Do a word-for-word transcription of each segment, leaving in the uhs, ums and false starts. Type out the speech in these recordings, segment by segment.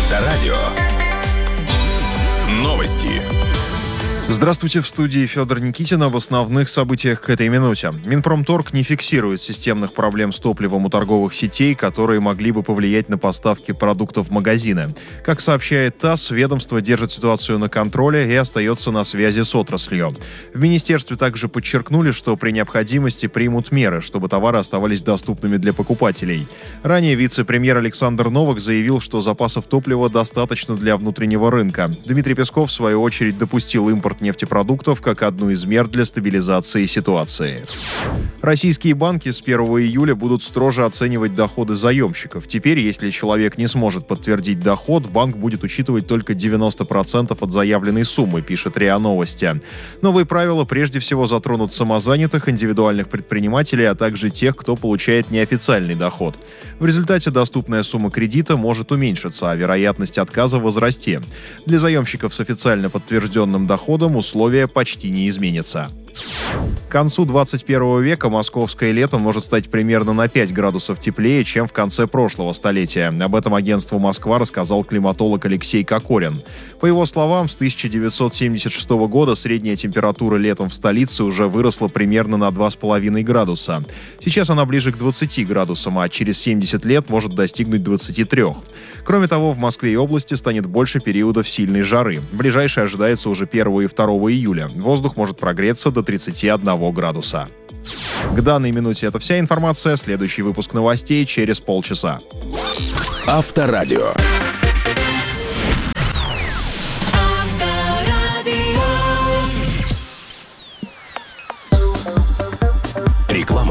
Авторадио. Новости. Здравствуйте, в студии Федор Никитин. Об основных событиях к этой минуте. Минпромторг не фиксирует системных проблем с топливом у торговых сетей, которые могли бы повлиять на поставки продуктов в магазины. Как сообщает ТАСС, ведомство держит ситуацию на контроле и остается на связи с отраслью. В министерстве также подчеркнули, что при необходимости примут меры, чтобы товары оставались доступными для покупателей. Ранее вице-премьер Александр Новак заявил, что запасов топлива достаточно для внутреннего рынка. Дмитрий Песков, в свою очередь, допустил импорт нефтепродуктов как одну из мер для стабилизации ситуации. Российские банки с первого июля будут строже оценивать доходы заемщиков. Теперь, если человек не сможет подтвердить доход, банк будет учитывать только девяносто процентов от заявленной суммы, пишет РИА Новости. Новые правила прежде всего затронут самозанятых, индивидуальных предпринимателей, а также тех, кто получает неофициальный доход. В результате доступная сумма кредита может уменьшиться, а вероятность отказа возрасти. Для заемщиков с официально подтвержденным доходом условия почти не изменятся. К концу двадцать первого века московское лето может стать примерно на пять градусов теплее, чем в конце прошлого столетия. Об этом агентству «Москва» рассказал климатолог Алексей Кокорин. По его словам, с тысяча девятьсот семьдесят шестого года средняя температура летом в столице уже выросла примерно на два с половиной градуса. Сейчас она ближе к двадцати градусам, а через семьдесят лет может достигнуть двадцати трёх. Кроме того, в Москве и области станет больше периодов сильной жары. Ближайшее ожидается уже первого и второго июля. Воздух может прогреться до тридцати одного градуса. К данной минуте это вся информация. Следующий выпуск новостей через полчаса. Авторадио. Реклама.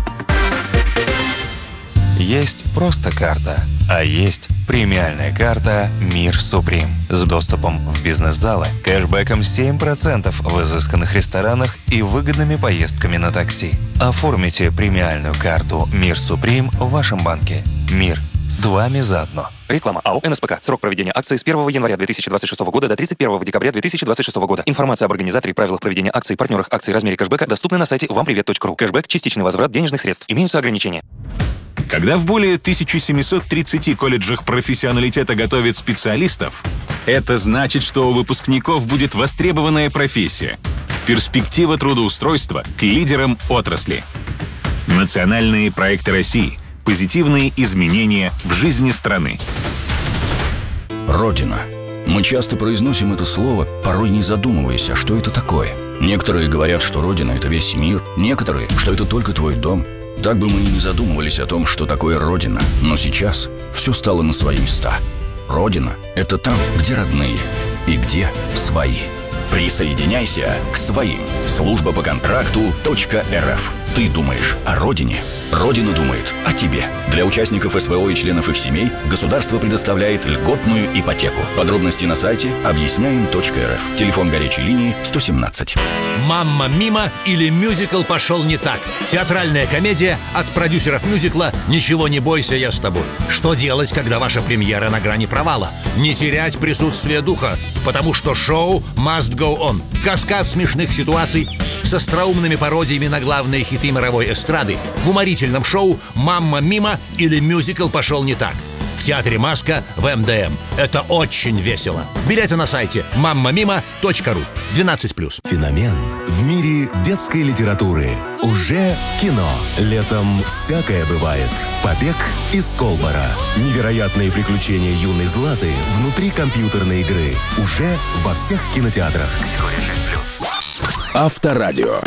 Есть просто карта, а есть премиальная карта «Мир Суприм» с доступом в бизнес-залы, кэшбэком семь процентов в изысканных ресторанах и выгодными поездками на такси. Оформите премиальную карту «Мир Суприм» в вашем банке. Мир с вами заодно. Реклама. АО «эн эс пэ ка». Срок проведения акции с первого января две тысячи двадцать шестого года до тридцать первого декабря две тысячи двадцать шестого года. Информация об организаторе, правилах проведения акций, партнерах акций, размере кэшбэка доступна на сайте вам привет точка ру. Кэшбэк – частичный возврат денежных средств. Имеются ограничения. Когда в более тысяча семьсот тридцати колледжах профессионалитета готовят специалистов, это значит, что у выпускников будет востребованная профессия. Перспектива трудоустройства к лидерам отрасли. Национальные проекты России. Позитивные изменения в жизни страны. Родина. Мы часто произносим это слово, порой не задумываясь, а что это такое. Некоторые говорят, что Родина — это весь мир, некоторые, что это только твой дом. Так бы мы и не задумывались о том, что такое Родина. Но сейчас все стало на свои места. Родина — это там, где родные и где свои. Присоединяйся к своим. Служба по контракту .рф. Ты думаешь о родине? Родина думает о тебе. Для участников эс вэ о и членов их семей государство предоставляет льготную ипотеку. Подробности на сайте объясняем точка эр эф. Телефон горячей линии сто семнадцать. «Мамма Мима» или «Мюзикл пошел не так». Театральная комедия от продюсеров мюзикла «Ничего не бойся, я с тобой». Что делать, когда ваша премьера на грани провала? Не терять присутствие духа, потому что шоу must go on. Каскад смешных ситуаций с остроумными пародиями на главные хиты мировой эстрады в уморительном шоу «Мамма Мима» или «Мюзикл пошел не так». В театре «Маска» в эм дэ эм. Это очень весело. Билеты на сайте мамма мима точка ру. двенадцать плюс. Феномен в мире детской литературы. Уже в кино. Летом всякое бывает. Побег из Колбара. Невероятные приключения юной Златы внутри компьютерной игры. Уже во всех кинотеатрах. Авторадио.